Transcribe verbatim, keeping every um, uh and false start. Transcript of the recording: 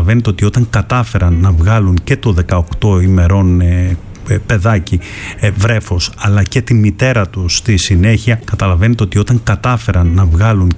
καταλαβαίνετε ότι όταν κατάφεραν να βγάλουν και το δεκαοκτώ ημερών ε, παιδάκι ε, βρέφος, αλλά και τη μητέρα του στη συνέχεια, καταλαβαίνετε ότι όταν κατάφεραν να βγάλουν